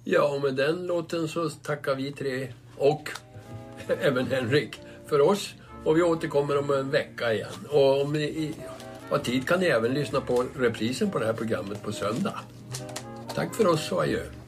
Ja, och med den låten så tackar vi tre och även Henrik för oss. Och vi återkommer om en vecka igen. Och om ni har tid kan ni även lyssna på reprisen på det här programmet på söndag. Tack för oss och adjö.